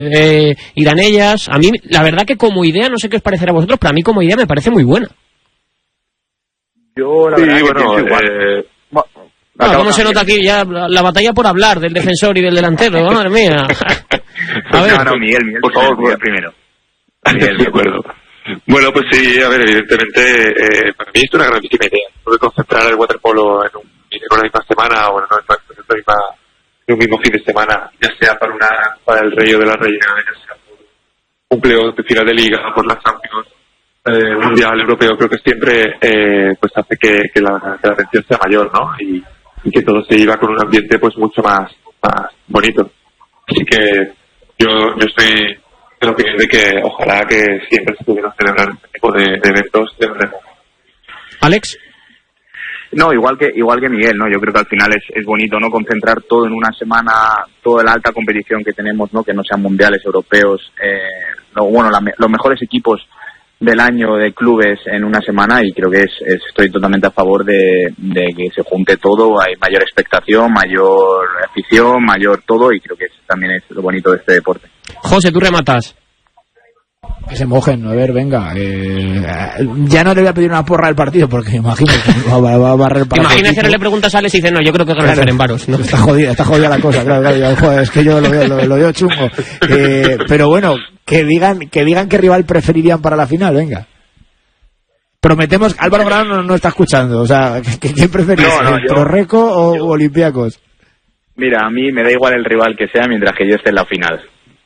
irán ellas. A mí, la verdad que como idea, no sé qué os parecerá a vosotros, pero a mí como idea me parece muy buena. Yo la verdad que pienso igual. ¿Cómo se nota aquí ya la batalla por hablar del defensor y del delantero? Madre mía. A ver. No, Miguel, por favor, Miguel primero. Miguel, de acuerdo. Bueno, pues sí, a ver, evidentemente, para mí es una grandísima idea. Poder concentrar el waterpolo en una misma semana o en un mismo fin de semana, ya sea para el Rey o de la Reina, ya sea por un playoff de final de liga, por la Champions, mundial, europeo, creo que siempre pues hace que la atención sea mayor, ¿no? Y que todo se iba con un ambiente pues mucho más bonito. Así que yo estoy en la opinión de que ojalá que siempre se pudieran celebrar este tipo de eventos de donde... ¿Alex? No, igual que Miguel, ¿no? Yo creo que al final es bonito, ¿no? Concentrar todo en una semana, toda la alta competición que tenemos, ¿no? Que no sean mundiales, europeos, los mejores equipos del año de clubes en una semana, y creo que estoy totalmente a favor de que se junte todo. Hay mayor expectación, mayor afición, mayor todo, y creo que también es lo bonito de este deporte. José, tú rematas. Que se mojen, a ver, venga. Ya no le voy a pedir una porra al partido, porque imagino que va a barrer para... Imagina que le preguntas a Alex y dice, no, yo creo que gana el Ferencváros, ¿no? Está jodida la cosa, claro, joder, es que yo lo veo chungo. Pero bueno, que digan qué rival preferirían para la final, venga. Prometemos, Álvaro Grano no está escuchando, o sea, ¿qué preferís? ¿Prorreco o Olympiacos? Mira, a mí me da igual el rival que sea mientras que yo esté en la final.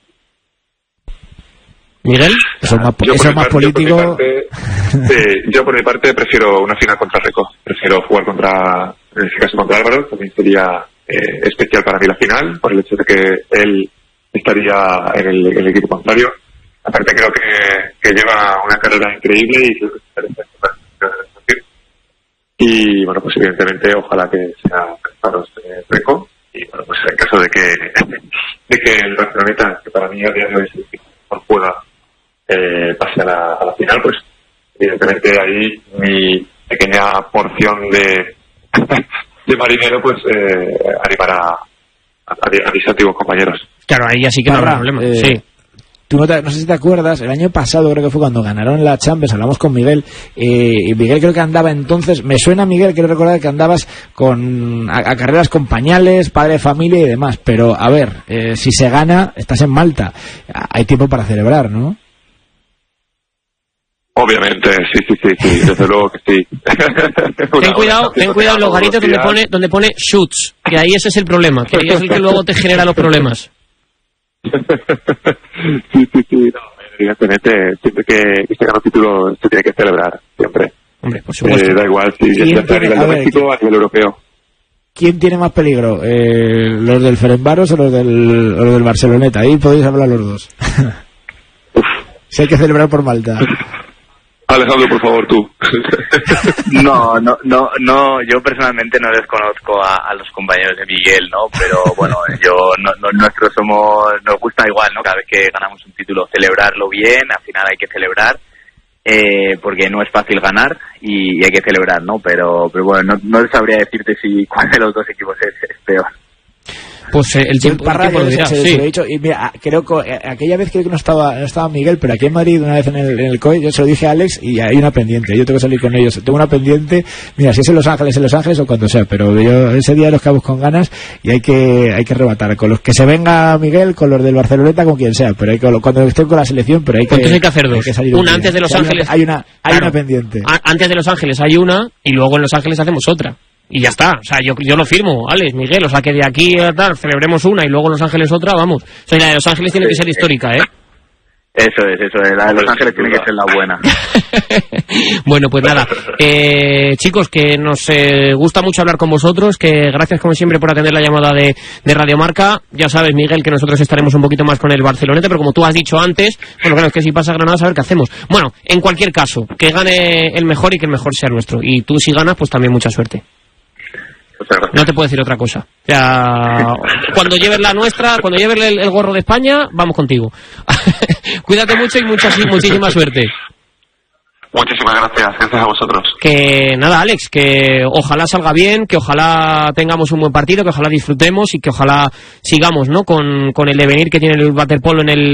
¿Miguel? Eso es más político. Yo por mi parte prefiero una final contra Reco. Prefiero jugar en este caso contra Álvaro. También sería especial para mí la final, por el hecho de que él estaría en el equipo contrario. Aparte creo que lleva una carrera increíble y creo que se merece y bueno, pues evidentemente ojalá que sea Ferencváros Reco. Y bueno, pues en caso de que el Barceloneta, que para mí a día de hoy es el equipo que mejor juega, pase a la final, pues evidentemente ahí mi pequeña porción de marinero pues animará a mis antiguos compañeros. Claro, ahí así que no habrá problema. Sí. Tú no sé si te acuerdas, el año pasado creo que fue cuando ganaron la Champions, hablamos con Miguel, y Miguel creo que andaba entonces, me suena Miguel, quiero recordar que andabas a carreras con pañales, padre de familia y demás, pero a ver, si se gana, estás en Malta, hay tiempo para celebrar, ¿no? Obviamente, sí, desde luego que sí. Ten cuidado en los garitos donde pone shoots, que ahí ese es el problema, que ahí es el que luego te genera los problemas. Sí, no, evidentemente, siempre que se gana un título se tiene que celebrar, siempre. Hombre, por supuesto. Da igual si es a nivel doméstico o a nivel europeo. ¿Quién tiene más peligro? ¿Los del Ferencváros o los del Barceloneta? Ahí podéis hablar los dos. Si hay que celebrar por Malta. Alejandro, por favor, tú. No, yo personalmente no desconozco a los compañeros de Miguel, ¿no? Pero bueno, nos gusta igual, ¿no? Cada vez que ganamos un título, celebrarlo bien, al final hay que celebrar, porque no es fácil ganar y hay que celebrar, ¿no? Pero bueno, no sabría decirte cuál de los dos equipos es peor. Pues el tiempo lo dirá. Se lo he dicho, y mira, creo que aquella vez creo que no estaba Miguel, pero aquí en Madrid una vez en el COE yo se lo dije a Alex y hay una pendiente, yo tengo que salir con ellos, tengo una pendiente, mira, si es en Los Ángeles o cuando sea, pero yo ese día los cabos con ganas y hay que rebatar con los que se venga Miguel, con los del Barceloneta, con quien sea, pero cuando estén con la selección, pero entonces hay que hacer dos, una antes de Los Ángeles, hay una pendiente, antes de Los Ángeles hay una y luego en Los Ángeles hacemos otra. Y ya está, o sea, yo lo firmo, Alex, Miguel, o sea, que de aquí tal, celebremos una y luego en Los Ángeles otra, vamos. O sea, la de Los Ángeles tiene que ser histórica, ¿eh? Eso es, la de Los Ángeles tiene que ser la buena. Bueno, pues nada, chicos, que nos gusta mucho hablar con vosotros, que gracias como siempre por atender la llamada de Radio Marca. Ya sabes, Miguel, que nosotros estaremos un poquito más con el Barceloneta, pero como tú has dicho antes, bueno, claro, es que si pasa Granada, a ver qué hacemos. Bueno, en cualquier caso, que gane el mejor y que el mejor sea nuestro. Y tú si ganas, pues también mucha suerte. No te puedo decir otra cosa. O sea, cuando lleves la nuestra, cuando lleves el gorro de España, vamos contigo. Cuídate mucho y muchísima suerte. Muchísimas gracias a vosotros. Que nada, Alex, que ojalá salga bien, que ojalá tengamos un buen partido, que ojalá disfrutemos y que ojalá sigamos, ¿no? Con el devenir que tiene el waterpolo en el